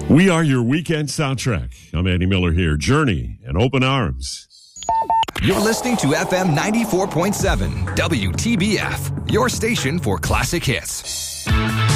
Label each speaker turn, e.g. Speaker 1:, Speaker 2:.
Speaker 1: We are your weekend soundtrack. I'm Andy Miller here. Journey and Open Arms.
Speaker 2: You're listening to FM 94.7 WTBF, your station for classic hits.